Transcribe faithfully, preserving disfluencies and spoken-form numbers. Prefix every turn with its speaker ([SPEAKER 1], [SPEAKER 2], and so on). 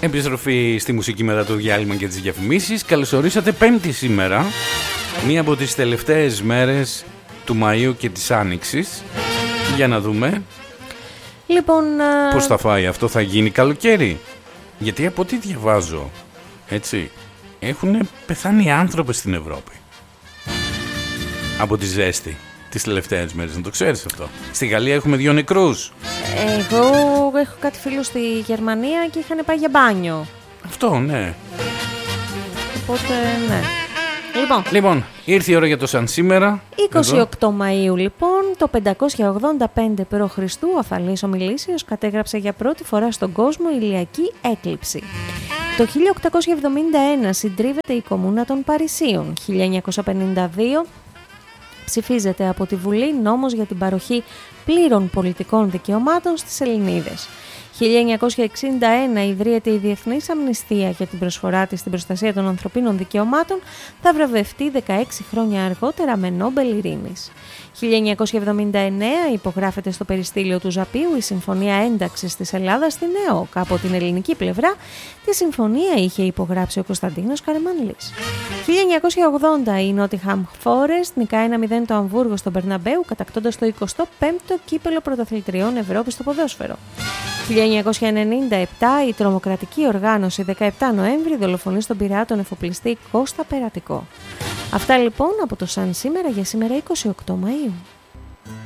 [SPEAKER 1] Επιστροφή στη μουσική μετά το διάλειμμα και τις διαφημίσεις. Καλωσορίσατε Πέμπτη σήμερα, μία από τις τελευταίες μέρες του Μαΐου και της Άνοιξης. Για να δούμε
[SPEAKER 2] λοιπόν,
[SPEAKER 1] πώς θα φάει αυτό, θα γίνει καλοκαίρι. Γιατί από ό,τι διαβάζω, έτσι, έχουν πεθάνει άνθρωποι στην Ευρώπη από τη ζέστη τις τελευταίες μέρες, να το ξέρεις αυτό. Στη Γαλλία έχουμε δύο νεκρούς.
[SPEAKER 2] Εγώ έχω κάτι φίλο στη Γερμανία και είχαν πάει για μπάνιο.
[SPEAKER 1] Αυτό, ναι.
[SPEAKER 2] Οπότε, ναι. Λοιπόν,
[SPEAKER 1] λοιπόν, ήρθε η ώρα για το σαν σήμερα.
[SPEAKER 2] είκοσι οκτώ Μαΐου, λοιπόν, το πεντακόσια ογδόντα πέντε π.Χ. ο Αφαλής ο Μιλήσιος κατέγραψε για πρώτη φορά στον κόσμο ηλιακή έκλειψη. Το χίλια οκτακόσια εβδομήντα ένα συντρίβεται η Κομμούνα των Παρισίων. χίλια εννιακόσια πενήντα δύο ψηφίζεται από τη Βουλή νόμος για την παροχή πλήρων πολιτικών δικαιωμάτων στις Ελληνίδες. χίλια εννιακόσια εξήντα ένα ιδρύεται η Διεθνής Αμνηστία για την προσφορά της στην προστασία των ανθρωπίνων δικαιωμάτων, θα βραβευτεί δεκαέξι χρόνια αργότερα με Νόμπελ Ειρήνης. χίλια εννιακόσια εβδομήντα εννέα υπογράφεται στο περιστήλιο του Ζαπίου η Συμφωνία Ένταξης της Ελλάδας στην ΕΟΚ. Από την ελληνική πλευρά τη συμφωνία είχε υπογράψει ο Κωνσταντίνος Καραμανλής. χίλια εννιακόσια ογδόντα η Νότιχαμ Φόρεστ νικάει ένα μηδέν το Αμβούργο στον Μπερναμπέου, κατακτώντας το εικοστό πέμπτο κύπελο πρωταθλητριών Ευρώπης στο ποδόσφαιρο. χίλια εννιακόσια ενενήντα επτά η τρομοκρατική οργάνωση δεκαεπτά Νοέμβρη δολοφονεί στον Πειραιά τον εφοπλιστή Κώστα Περατικό. Αυτά λοιπόν από το Σαν σήμερα για σήμερα είκοσι οκτώ Μαΐου.